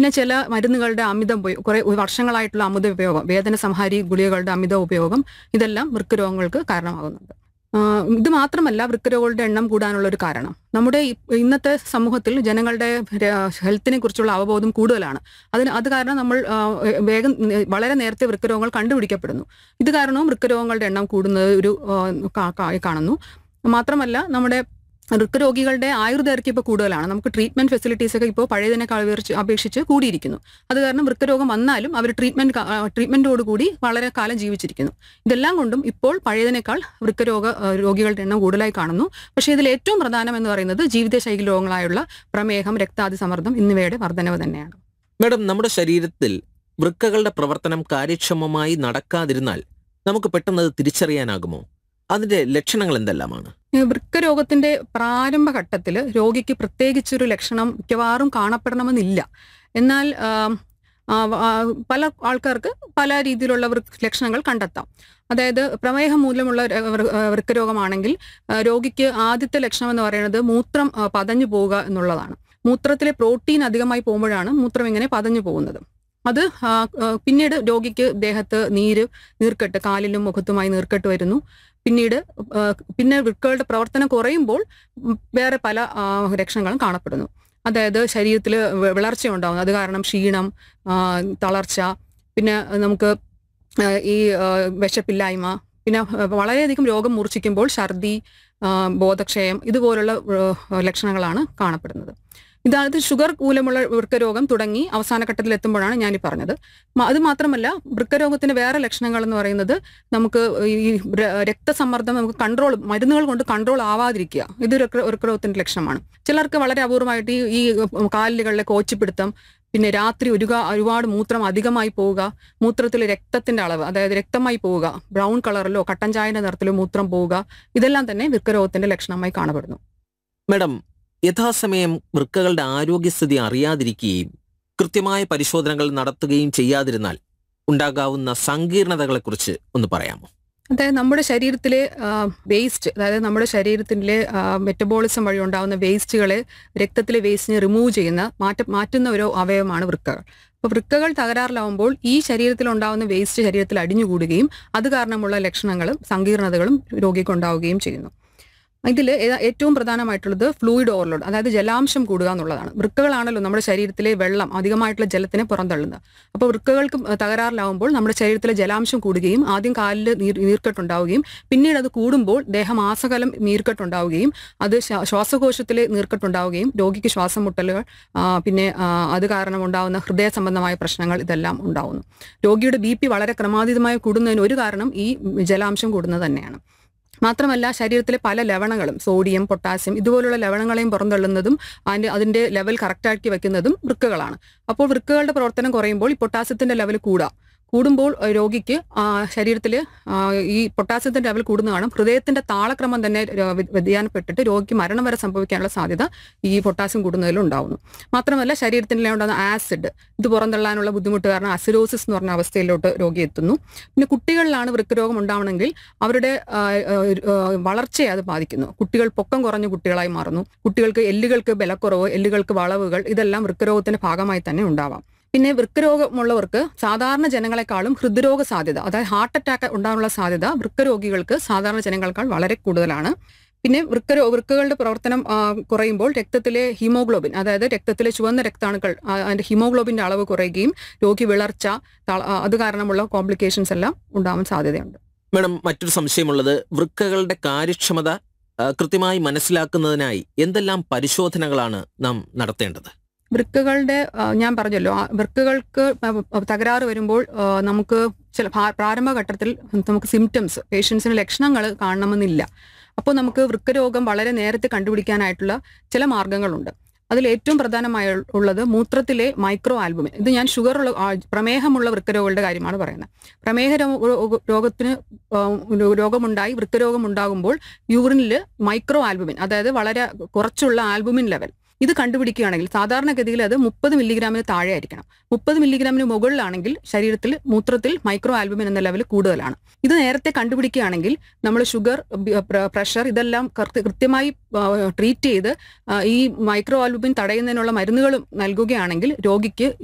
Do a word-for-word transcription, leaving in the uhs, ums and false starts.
പിന്നെ ചില മരുന്നുകളുടെ അമിത ഉപയോഗം, കുറെ വർഷങ്ങളായിട്ടുള്ള അമിത ഉപയോഗം, വേദന സംഹാരി ഗുളികകളുടെ അമിത ഉപയോഗം, ഇതെല്ലാം വൃക്കരോഗങ്ങൾക്ക് കാരണമാകുന്നുണ്ട്. ഇത് മാത്രമല്ല വൃക്കരോഗങ്ങളുടെ എണ്ണം കൂടാനുള്ള ഒരു കാരണം നമ്മുടെ ഇന്നത്തെ സമൂഹത്തിൽ ജനങ്ങളുടെ ഹെൽത്തിനെ കുറിച്ചുള്ള അവബോധം കൂടുതലാണ്. അതിന് അത് കാരണം നമ്മൾ വേഗം വളരെ നേരത്തെ വൃക്കരോഗങ്ങൾ കണ്ടുപിടിക്കപ്പെടുന്നു. ഇത് കാരണവും വൃക്കരോഗങ്ങളുടെ എണ്ണം കൂടുന്നത് ഒരു കാണുന്നു. മാത്രമല്ല നമ്മുടെ വൃക്കരോഗികളുടെ ആയുർദൈർഘ്യം ഇപ്പോൾ കൂടുതലാണ്. നമുക്ക് ട്രീറ്റ്മെന്റ് ഫെസിലിറ്റീസ് ഒക്കെ ഇപ്പോൾ പഴയതിനേക്കാൾ അപേക്ഷിച്ച് കൂടിയിരിക്കുന്നു. അത് കാരണം വൃക്കരോഗം വന്നാലും അവർ ട്രീറ്റ്മെന്റ് ട്രീറ്റ്മെന്റോടുകൂടി വളരെ കാലം ജീവിച്ചിരിക്കുന്നു. ഇതെല്ലാം കൊണ്ടും ഇപ്പോൾ പഴയതിനേക്കാൾ വൃക്കരോഗ രോഗികളുടെ എണ്ണം കൂടുതലായി കാണുന്നു. പക്ഷേ ഇതിൽ ഏറ്റവും പ്രധാനം എന്ന് പറയുന്നത് ജീവിതശൈലി രോഗങ്ങളായുള്ള പ്രമേഹം, രക്താതിസമ്മർദ്ദം എന്നിവയുടെ വർധനവ് തന്നെയാണ്. മാഡം, നമ്മുടെ ശരീരത്തിൽ വൃക്കകളുടെ പ്രവർത്തനം കാര്യക്ഷമമായി നടക്കാതിരുന്നാൽ നമുക്ക് പെട്ടെന്ന് തിരിച്ചറിയാനാകുമോ? അതിന്റെ ലക്ഷണങ്ങൾ എന്തെല്ലാമാണ്? വൃക്കരോഗത്തിന്റെ പ്രാരംഭഘട്ടത്തിൽ രോഗിക്ക് പ്രത്യേകിച്ചൊരു ലക്ഷണം മിക്കവാറും കാണപ്പെടണമെന്നില്ല. എന്നാൽ പല ആൾക്കാർക്ക് പല രീതിയിലുള്ള ലക്ഷണങ്ങൾ കണ്ടെത്താം. അതായത് പ്രമേഹം മൂലമുള്ള വൃക്കരോഗമാണെങ്കിൽ രോഗിക്ക് ആദ്യത്തെ ലക്ഷണം എന്ന് പറയുന്നത് മൂത്രം പതഞ്ഞു പോവുക എന്നുള്ളതാണ്. മൂത്രത്തിലെ പ്രോട്ടീൻ അധികമായി പോകുമ്പോഴാണ് മൂത്രം ഇങ്ങനെ പതഞ്ഞു പോകുന്നത്. അത് പിന്നീട് രോഗിക്ക് ദേഹത്ത് നീര്, നീർക്കെട്ട്, കാലിലും മുഖത്തുമായി നീർക്കെട്ട് വരുന്നു. പിന്നീട് പിന്നെ വൃക്കകളുടെ പ്രവർത്തനം കുറയുമ്പോൾ വേറെ പല ലക്ഷണങ്ങളും കാണപ്പെടുന്നു. അതായത് ശരീരത്തിൽ വിളർച്ച ഉണ്ടാകുന്നു. അത് കാരണം ക്ഷീണം, തളർച്ച, പിന്നെ നമുക്ക് ഈ വിശപ്പില്ലായ്മ, പിന്നെ വളരെയധികം രോഗം മൂർച്ഛിക്കുമ്പോൾ ഛർദി, ബോധക്ഷയം, ഇതുപോലുള്ള ലക്ഷണങ്ങളാണ് കാണപ്പെടുന്നത്. ഇതാണ് ഷുഗർ മൂലമുള്ള വൃക്കരോഗം തുടങ്ങി അവസാന ഘട്ടത്തിൽ എത്തുമ്പോഴാണ് ഞാനീ പറഞ്ഞത്. അത് മാത്രമല്ല വൃക്കരോഗത്തിന്റെ വേറെ ലക്ഷണങ്ങൾ എന്ന് പറയുന്നത് നമുക്ക് ഈ രക്തസമ്മർദ്ദം നമുക്ക് കൺട്രോൾ മരുന്നുകൾ കൊണ്ട് കൺട്രോൾ ആവാതിരിക്കുക. ഇത് വൃക്കരോഗത്തിന്റെ ലക്ഷണമാണ്. ചിലർക്ക് വളരെ അപൂർവമായിട്ട് ഈ കാലുകളിലെ കോച്ചിപ്പിടുത്തം, പിന്നെ രാത്രി ഒരു ഒരുപാട് മൂത്രം അധികമായി പോവുക, മൂത്രത്തിൽ രക്തത്തിന്റെ അളവ് അതായത് രക്തമായി പോവുക, ബ്രൗൺ കളറിലോ കട്ടൻ ചായന്റെ നിറത്തിലോ മൂത്രം പോവുക, ഇതെല്ലാം തന്നെ വൃക്കരോഗത്തിന്റെ ലക്ഷണമായി കാണപ്പെടുന്നു. മാഡം, യഥാസമയം വൃക്കകളുടെ ആരോഗ്യസ്ഥിതി അറിയാതിരിക്കുകയും കൃത്യമായ പരിശോധനകൾ നടത്തുകയും ചെയ്യാതിരുന്നാൽ ഉണ്ടാകാവുന്ന സങ്കീർണതകളെക്കുറിച്ച് ഒന്ന് പറയാമോ? അതായത് നമ്മുടെ ശരീരത്തിലെ വേസ്റ്റ്, അതായത് നമ്മുടെ ശരീരത്തിലെ മെറ്റബോളിസം വഴി ഉണ്ടാകുന്ന വേസ്റ്റുകളെ, രക്തത്തിലെ വേസ്റ്റിനെ റിമൂവ് ചെയ്യുന്ന മാറ്റ മാറ്റുന്ന ഒരു അവയവമാണ് വൃക്കകൾ. അപ്പോൾ വൃക്കകൾ തകരാറിലാവുമ്പോൾ ഈ ശരീരത്തിൽ ഉണ്ടാകുന്ന വേസ്റ്റ് ശരീരത്തിൽ അടിഞ്ഞുകൂടുകയും അത് കാരണമുള്ള ലക്ഷണങ്ങളും സങ്കീർണതകളും രോഗിക്ക് ഉണ്ടാവുകയും ചെയ്യുന്നു. ഇതിൽ ഏറ്റവും പ്രധാനമായിട്ടുള്ളത് ഫ്ലൂയിഡ് ഓവർലോഡ്, അതായത് ജലാംശം കൂടുക എന്നുള്ളതാണ്. വൃക്കകളാണല്ലോ നമ്മുടെ ശരീരത്തിലെ വെള്ളം, അധികമായിട്ടുള്ള ജലത്തിനെ പുറന്തള്ളുന്നത്. അപ്പോൾ വൃക്കകൾക്ക് തകരാറിലാവുമ്പോൾ നമ്മുടെ ശരീരത്തിലെ ജലാംശം കൂടുകയും ആദ്യം കാലിൽ നീർ നീർക്കെട്ടുണ്ടാവുകയും പിന്നീട് അത് കൂടുമ്പോൾ ദേഹമാസകലം നീർക്കെട്ടുണ്ടാവുകയും അത് ശ്വാസകോശത്തിലെ നീർക്കെട്ടുണ്ടാവുകയും രോഗിക്ക് ശ്വാസം മുട്ടലുകൾ, പിന്നെ അത് കാരണം ഉണ്ടാകുന്ന ഹൃദയ സംബന്ധമായ പ്രശ്നങ്ങൾ, ഇതെല്ലാം ഉണ്ടാവുന്നു. രോഗിയുടെ ബി പി വളരെ ക്രമാതീതമായി കൂടുന്നതിന് ഒരു കാരണം ഈ ജലാംശം കൂടുന്നത് തന്നെയാണ്. മാത്രമല്ല ശരീരത്തിലെ പല ലവണങ്ങളും, സോഡിയം, പൊട്ടാസ്യം, ഇതുപോലുള്ള ലവണങ്ങളെയും പുറന്തള്ളുന്നതും അതിൻ്റെ അതിൻ്റെ ലെവൽ കറക്റ്റാക്കി വയ്ക്കുന്നതും വൃക്കകളാണ്. അപ്പോൾ വൃക്കകളുടെ പ്രവർത്തനം കുറയുമ്പോൾ ഈ പൊട്ടാസ്യത്തിൻ്റെ ലെവൽ കൂടാം. കൂടുമ്പോൾ രോഗിക്ക് ശരീരത്തിൽ ഈ പൊട്ടാസ്യത്തിൻ്റെ ലെവൽ കൂടുന്ന കാണും. ഹൃദയത്തിൻ്റെ താളക്രമം തന്നെ വ്യതിയാനപ്പെട്ടിട്ട് രോഗിക്ക് മരണം വരെ സംഭവിക്കാനുള്ള സാധ്യത ഈ പൊട്ടാസ്യം കൂടുന്നതിലും ഉണ്ടാവുന്നു. മാത്രമല്ല ശരീരത്തിൻ്റെ ഉണ്ടാകുന്ന ആസിഡ്, ഇത് പുറന്തള്ളാനുള്ള ബുദ്ധിമുട്ട് കാരണം അസിഡോസിസ് എന്ന് പറഞ്ഞ അവസ്ഥയിലോട്ട് രോഗി എത്തുന്നു. പിന്നെ കുട്ടികളിലാണ് വൃക്കരോഗം ഉണ്ടാവണമെങ്കിൽ അവരുടെ വളർച്ചയെ അത് ബാധിക്കുന്നു. കുട്ടികൾ പൊക്കം കുറഞ്ഞ കുട്ടികളായി മാറുന്നു. കുട്ടികൾക്ക് എല്ലുകൾക്ക് ബലക്കുറവ്, എല്ലുകൾക്ക് വളവുകൾ, ഇതെല്ലാം വൃക്കരോഗത്തിന്റെ ഭാഗമായി തന്നെ ഉണ്ടാവാം. പിന്നെ വൃക്കരോഗമുള്ളവർക്ക് സാധാരണ ജനങ്ങളെക്കാളും ഹൃദ്രോഗ സാധ്യത, അതായത് ഹാർട്ട് അറ്റാക്ക് ഉണ്ടാകാനുള്ള സാധ്യത വൃക്കരോഗികൾക്ക് സാധാരണ ജനങ്ങളെക്കാൾ വളരെ കൂടുതലാണ്. പിന്നെ വൃക്ക വൃക്കകളുടെ പ്രവർത്തനം കുറയുമ്പോൾ രക്തത്തിലെ ഹീമോഗ്ലോബിൻ, അതായത് രക്തത്തിലെ ചുവന്ന രക്താണുക്കൾ, അതിൻ്റെ ഹീമോഗ്ലോബിൻ്റെ അളവ് കുറയുകയും രോഗി വിളർച്ച, അത് കാരണമുള്ള കോംപ്ലിക്കേഷൻസ് എല്ലാം ഉണ്ടാവാൻ സാധ്യതയുണ്ട്. മാഡം, മറ്റൊരു സംശയമുള്ളത് വൃക്കകളുടെ കാര്യക്ഷമത കൃത്യമായി മനസ്സിലാക്കുന്നതിനായി എന്തെല്ലാം പരിശോധനകളാണ് നാം നടത്തേണ്ടത്? വൃക്കകളുടെ ഞാൻ പറഞ്ഞല്ലോ, വൃക്കകൾക്ക് തകരാറ് വരുമ്പോൾ നമുക്ക് ചില പ്രാരംഭഘട്ടത്തിൽ നമുക്ക് സിംറ്റംസ്, പേഷ്യൻസിന് ലക്ഷണങ്ങൾ കാണണമെന്നില്ല. അപ്പോൾ നമുക്ക് വൃക്കരോഗം വളരെ നേരത്തെ കണ്ടുപിടിക്കാനായിട്ടുള്ള ചില മാർഗങ്ങളുണ്ട്. അതിൽ ഏറ്റവും പ്രധാനമായ ഉള്ളത് മൂത്രത്തിലെ മൈക്രോ ആൽബുമിൻ. ഇത് ഞാൻ ഷുഗർ ഉള്ള പ്രമേഹമുള്ള വൃക്കരോഗങ്ങളുടെ കാര്യമാണ് പറയുന്നത്. പ്രമേഹ രോഗത്തിന് രോഗമുണ്ടായി വൃക്കരോഗം ഉണ്ടാകുമ്പോൾ യൂറിനിൽ മൈക്രോ ആൽബുമിൻ, അതായത് വളരെ കുറച്ചുള്ള ആൽബുമിൻ ലെവൽ, ഇത് കണ്ടുപിടിക്കുകയാണെങ്കിൽ സാധാരണഗതിയിൽ അത് മുപ്പത് മില്ലിഗ്രാമിന് താഴെ ആയിരിക്കണം. മുപ്പത് മില്ലിഗ്രാമിന് മുകളിലാണെങ്കിൽ ശരീരത്തിൽ മൂത്രത്തിൽ മൈക്രോ ആൽബുമിൻ എന്ന ലെവൽ കൂടുതലാണ്. ഇത് നേരത്തെ കണ്ടുപിടിക്കുകയാണെങ്കിൽ നമ്മൾ ഷുഗർ, പ്രഷർ ഇതെല്ലാം കൃത്യമായി ട്രീറ്റ് ചെയ്ത് ഈ മൈക്രോ ആൽബുമിൻ തടയുന്നതിനുള്ള മരുന്നുകളും നൽകുകയാണെങ്കിൽ രോഗിക്ക്